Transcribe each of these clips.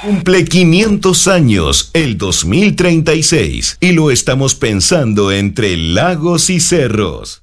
Cumple 500 años el 2036 y lo estamos pensando entre lagos y cerros.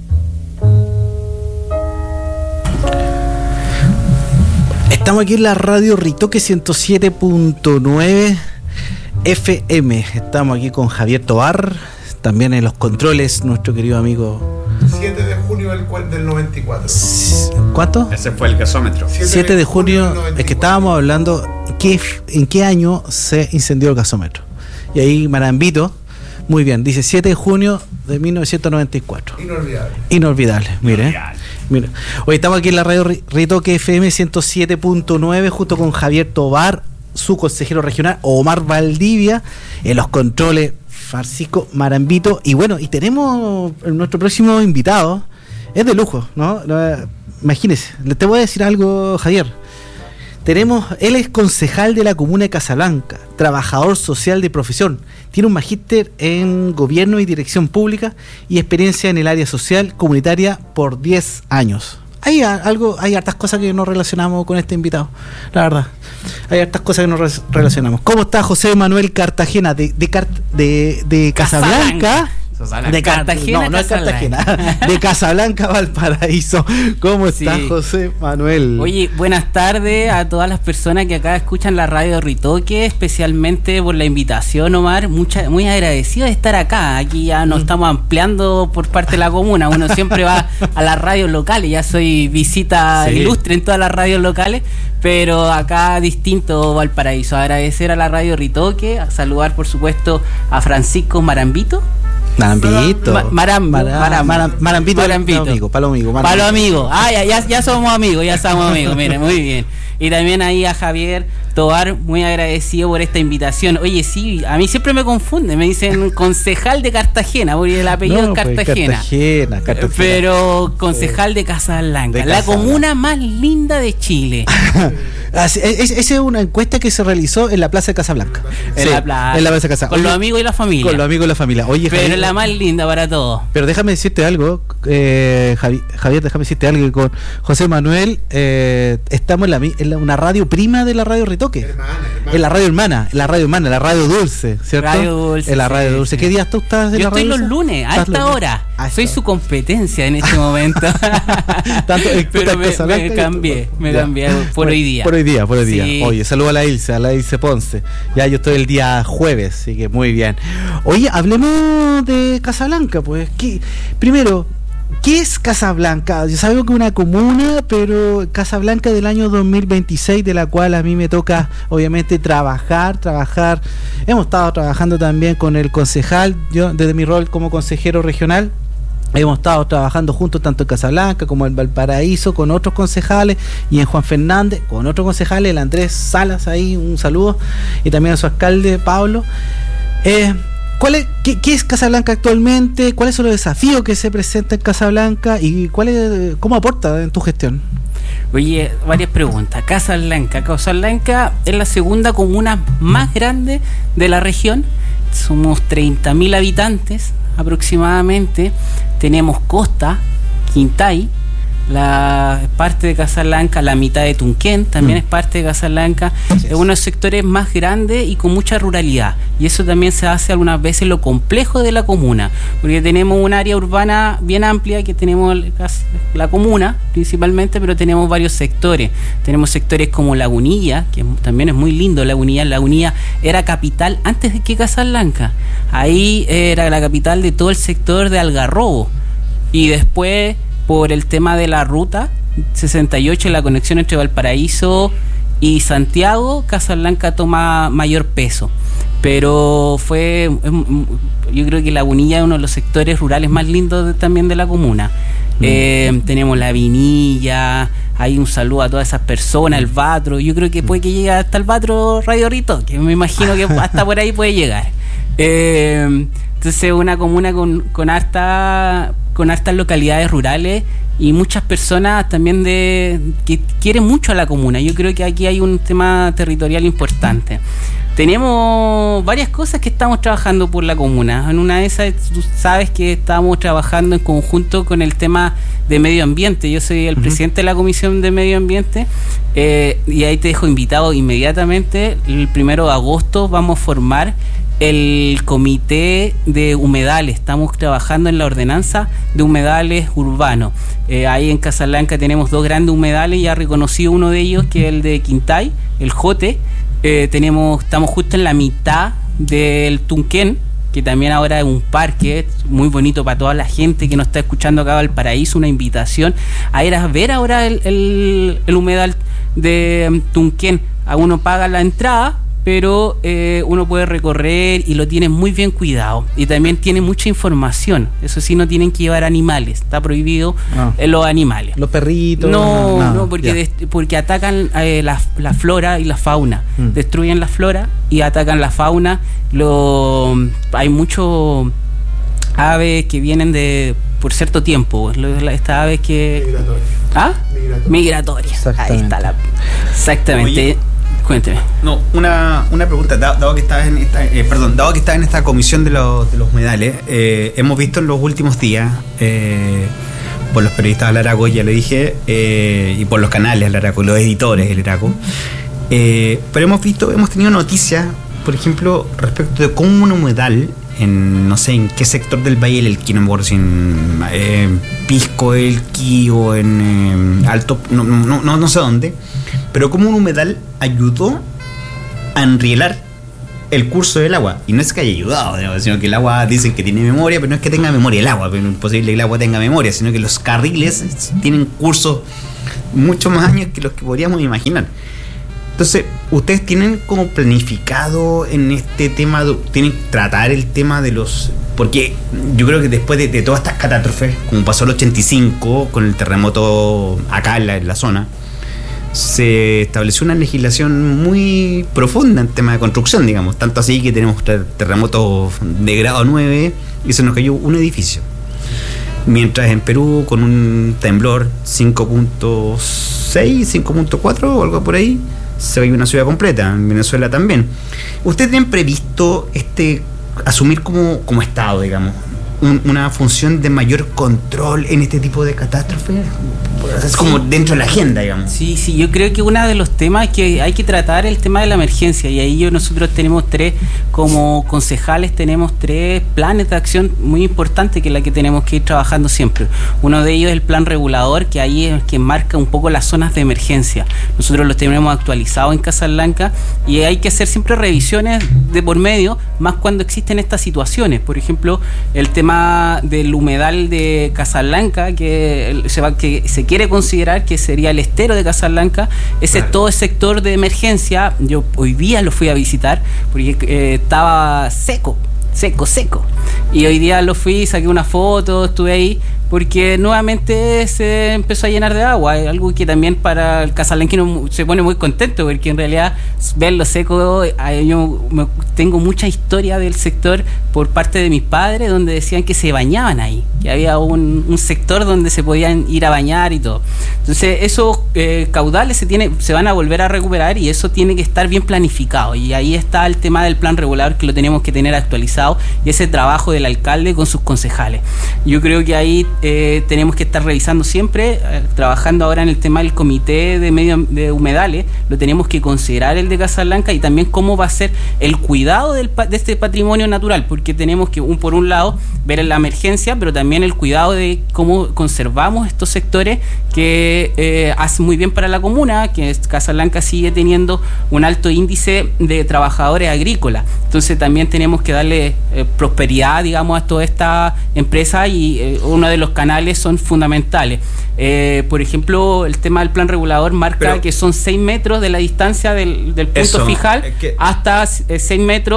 Estamos aquí en la radio Ritoque 107.9 FM. Estamos aquí con Javier Tovar, también en los controles, nuestro querido amigo. 7 de junio del 94. ¿Cuánto? Ese fue el gasómetro. 7 de junio, es que estábamos hablando en qué año se incendió el gasómetro. Y ahí Marambito, muy bien, dice 7 de junio de 1994. Inolvidable, mire. Hoy estamos aquí en la radio Ritoque FM 107.9 junto con Javier Tovar, su consejero regional, Omar Valdivia, en los controles Francisco Marambito. Y bueno, y tenemos nuestro próximo invitado, es de lujo, ¿no? Imagínese, te voy a decir algo, Javier. Él es concejal de la comuna de Casablanca, trabajador social de profesión, tiene un magíster en gobierno y dirección pública y experiencia en el área social comunitaria por 10 años. Hay hartas cosas que nos relacionamos con este invitado, la verdad. Hay hartas cosas que nos relacionamos. ¿Cómo está José Manuel Cartagena de Casablanca? De Cartagena, no es Cartagena, de Casablanca, Valparaíso. ¿Cómo estás, José Manuel? Oye, buenas tardes a todas las personas que acá escuchan la radio Ritoque, especialmente por la invitación, Omar. Muy agradecido de estar acá. Aquí ya nos estamos ampliando por parte de la comuna. Uno siempre va a las radios locales, ya soy visita ilustre en todas las radios locales, pero acá distinto Valparaíso. Agradecer a la radio Ritoque, a saludar por supuesto a Francisco Marambito. Marambito. Palo amigo. Ya somos amigos, Mire, muy bien. Y también ahí a Javier Tovar, muy agradecido por esta invitación. Oye, sí, a mí siempre me confunde, me dicen concejal de Cartagena, porque el apellido es Cartagena. Cartagena. Pero concejal de Casablanca, la comuna más linda de Chile. Esa es una encuesta que se realizó en la Plaza de Casablanca. En la Plaza de Casablanca. Con los amigos y la familia. Oye, pero Javier, la más linda para todos. Pero déjame decirte algo, Javier, déjame decirte algo, que con José Manuel estamos en una radio prima de la radio Ritoque. En la radio hermana, la radio Dulce, ¿cierto? En la radio Dulce. ¿Qué día tú estás en la radio? Yo estoy los lunes, a esta hora. Soy su competencia en este momento. Pero me cambié por hoy día. Por hoy día. Sí. Oye, saludo a la Ilse Ponce. Ya yo estoy el día jueves, así que muy bien. Oye, hablemos de Casablanca, pues. Primero, ¿qué es Casablanca? Yo sabemos que es una comuna, pero Casablanca del año 2026, de la cual a mí me toca, obviamente, trabajar. Hemos estado trabajando también con el concejal, yo desde mi rol como consejero regional. Hemos estado trabajando juntos tanto en Casablanca como en Valparaíso con otros concejales y en Juan Fernández con otros concejales, el Andrés Salas ahí, un saludo, y también a su alcalde Pablo. ¿Qué es Casablanca actualmente? ¿Cuáles son los desafíos que se presentan en Casablanca? ¿Y cómo aporta en tu gestión? Oye, varias preguntas. Casablanca es la segunda comuna más grande de la región. Somos 30.000 habitantes aproximadamente. Tenemos costa, Quintay, la parte de Casablanca, la mitad de Tunquén también es parte de Casablanca. Es uno de los sectores más grandes y con mucha ruralidad, y eso también se hace algunas veces lo complejo de la comuna, porque tenemos un área urbana bien amplia, que tenemos la comuna principalmente, pero tenemos varios sectores. Tenemos sectores como Lagunilla, que también es muy lindo. Lagunilla era capital antes de que Casablanca. Ahí era la capital de todo el sector de Algarrobo, y después, por el tema de la ruta 68, la conexión entre Valparaíso y Santiago, Casablanca toma mayor peso. Pero yo creo que Lagunilla es uno de los sectores rurales más lindos también de la comuna. Tenemos la Vinilla, hay un saludo a todas esas personas, el Batro. Yo creo que puede que llegue hasta el Batro Radio Rito, que me imagino que hasta por ahí puede llegar. Entonces, una comuna con hartas localidades rurales y muchas personas también que quieren mucho a la comuna. Yo creo que aquí hay un tema territorial importante. Tenemos varias cosas que estamos trabajando por la comuna. En una de esas, tú sabes que estamos trabajando en conjunto con el tema de medio ambiente. Yo soy el presidente de la Comisión de Medio Ambiente, y ahí te dejo invitado inmediatamente. El 1 de agosto vamos a formar el comité de humedales. Estamos trabajando en la ordenanza de humedales urbanos. Ahí en Casablanca tenemos 2 grandes humedales, ya reconocido uno de ellos, que es el de Quintay, el Jote. Estamos justo en la mitad del Tunquén, que también ahora es un parque muy bonito para toda la gente que nos está escuchando acá en Valparaíso. Una invitación a ir a ver ahora el humedal de Tunquén. A uno paga la entrada, pero uno puede recorrer y lo tiene muy bien cuidado, y también tiene mucha información. Eso sí, no tienen que llevar animales, está prohibido los animales, los perritos, no, porque atacan la flora y la fauna, destruyen la flora y atacan la fauna. Hay muchos aves que vienen por cierto tiempo, estas aves que migratorias. Ahí está exactamente. Oye, cuénteme. No, una pregunta, dado que estabas en esta comisión de los humedales, hemos visto en los últimos días, por los periodistas del Araco, ya le dije, y por los canales del Araco, los editores del Araco, pero hemos tenido noticias, por ejemplo, respecto de cómo un humedal no sé en qué sector del Valle del Elqui, no me acuerdo si en Pisco Elqui o en Alto, no sé dónde, pero como un humedal ayudó a enrielar el curso del agua. Y no es que haya ayudado, digamos, sino que el agua dicen que tiene memoria, pero no es que tenga memoria el agua, pero es imposible que el agua tenga memoria, sino que los carriles tienen cursos mucho más años que los que podríamos imaginar. Entonces, ¿ustedes tienen como planificado en este tema, tienen que tratar el tema de porque yo creo que después de todas estas catástrofes, como pasó el 85 con el terremoto acá en la zona, se estableció una legislación muy profunda en tema de construcción, digamos, tanto así que tenemos terremotos de grado 9 y se nos cayó un edificio. Mientras en Perú, con un temblor 5.6, 5.4 o algo por ahí, se cayó una ciudad completa. En Venezuela también. ¿Ustedes tienen previsto asumir como Estado, digamos, una función de mayor control en este tipo de catástrofes? Es como dentro de la agenda, digamos. Sí, yo creo que uno de los temas que hay que tratar es el tema de la emergencia, y ahí nosotros tenemos como concejales tenemos 3 planes de acción muy importantes, que es la que tenemos que ir trabajando siempre. Uno de ellos es el plan regulador, que ahí es el que marca un poco las zonas de emergencia. Nosotros los tenemos actualizados en Casablanca, y hay que hacer siempre revisiones de por medio, más cuando existen estas situaciones. Por ejemplo, el tema del humedal de Casablanca, que se quiere considerar que sería el estero de Casablanca, todo el sector de emergencia. Yo hoy día lo fui a visitar porque estaba seco, y hoy día lo fui, saqué una foto, estuve ahí, porque nuevamente se empezó a llenar de agua, algo que también para el casablanquino se pone muy contento, porque en realidad verlo seco, yo tengo mucha historia del sector por parte de mis padres, donde decían que se bañaban ahí, que había un sector donde se podían ir a bañar y todo. Entonces esos caudales se van a volver a recuperar, y eso tiene que estar bien planificado, y ahí está el tema del plan regulador, que lo tenemos que tener actualizado, y ese trabajo del alcalde con sus concejales. Yo creo que ahí tenemos que estar revisando siempre, trabajando ahora en el tema del comité de humedales, lo tenemos que considerar el de Casablanca, y también cómo va a ser el cuidado de este patrimonio natural, porque tenemos que por un lado ver la emergencia, pero también el cuidado de cómo conservamos estos sectores que hacen muy bien para la comuna, que Casablanca sigue teniendo un alto índice de trabajadores agrícolas. Entonces también tenemos que darle prosperidad, digamos, a toda esta empresa, y uno de los canales son fundamentales. Por ejemplo, el tema del plan regulador marca que son 6 metros de la distancia del punto fijal hasta 6 metros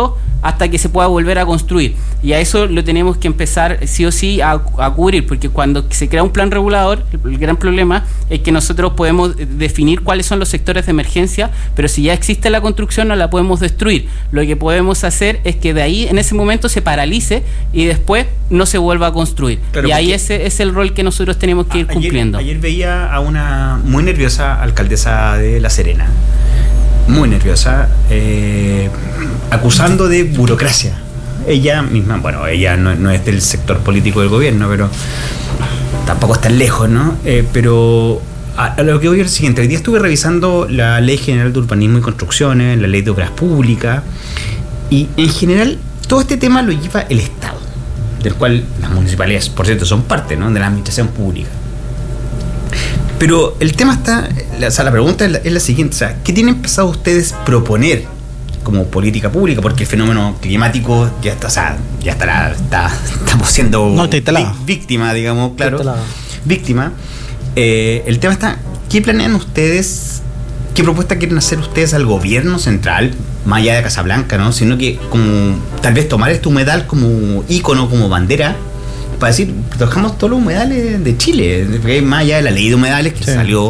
hasta que se pueda volver a construir. Y a eso lo tenemos que empezar sí o sí a cubrir, porque cuando se crea un plan regulador, el gran problema es que nosotros podemos definir cuáles son los sectores de emergencia, pero si ya existe la construcción no la podemos destruir. Lo que podemos hacer es que de ahí en ese momento se paralice y después no se vuelva a construir. Claro, y ahí ese es el rol que nosotros tenemos que ir cumpliendo. Ayer veía a una muy nerviosa alcaldesa de La Serena, muy nerviosa, acusando de burocracia. Ella misma, bueno, ella no es del sector político del gobierno, pero tampoco está lejos, ¿no? Pero a lo que voy es el siguiente. Hoy día estuve revisando la Ley General de Urbanismo y Construcciones, la Ley de Obras Públicas, y en general todo este tema lo lleva el Estado, del cual las municipalidades, por cierto, son parte, ¿no?, de la administración pública. Pero el tema está, o sea, la pregunta es la siguiente, o sea, ¿qué tienen pensado ustedes proponer como política pública? Porque el fenómeno climático ya está, o sea, estamos siendo víctima, digamos, claro, víctima. El tema está, ¿qué planean ustedes? ¿Qué propuesta quieren hacer ustedes al gobierno central, más allá de Casablanca, ¿no? Sino que como tal vez tomar este humedal como ícono, como bandera, para decir, trabajamos todos los humedales de Chile, más allá de la ley de humedales que salió,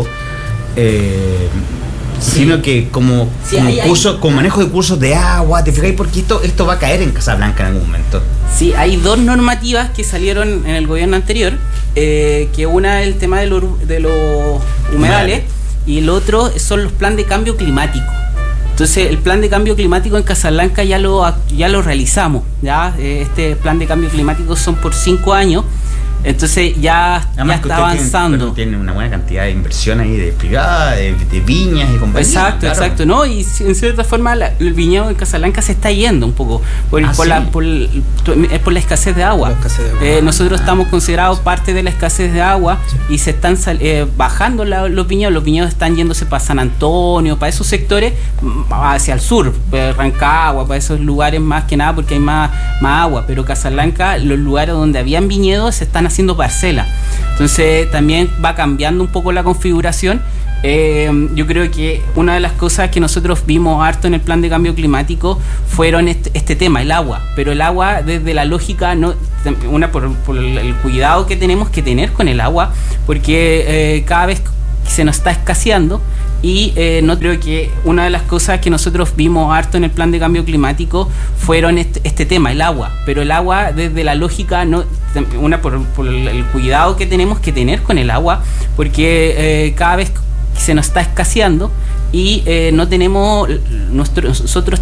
sino que como manejo de cursos de agua, ¿te fijáis? Porque esto va a caer en Casablanca en algún momento. Sí, hay dos normativas que salieron en el gobierno anterior, que una es el tema de los humedales y el otro son los planes de cambio climático. Entonces el plan de cambio climático en Casablanca ya lo realizamos, ¿ya? Este plan de cambio climático son por 5 años. Entonces ya está avanzando. Tiene una buena cantidad de inversión ahí de privada, de viñas y compañía. Exacto, ¿no? Y en cierta forma el viñedo de Casablanca se está yendo un poco por la escasez de agua. Nosotros estamos considerados parte de la escasez de agua, y se están bajando los viñedos. Los viñedos están yéndose para San Antonio, para esos sectores, hacia el sur, para Rancagua, para esos lugares más que nada porque hay más agua. Pero Casablanca, los lugares donde habían viñedos se están haciendo parcelas. Entonces también va cambiando un poco la configuración. Yo creo que una de las cosas que nosotros vimos harto en el plan de cambio climático fueron este tema, el agua. Pero el agua desde la lógica, por el cuidado que tenemos que tener con el agua, porque cada vez se nos está escaseando. Y no creo que una de las cosas que nosotros vimos harto en el plan de cambio climático fueron este tema, el agua. Pero el agua desde la lógica, por el cuidado que tenemos que tener con el agua, porque cada vez se nos está escaseando y no tenemos nosotros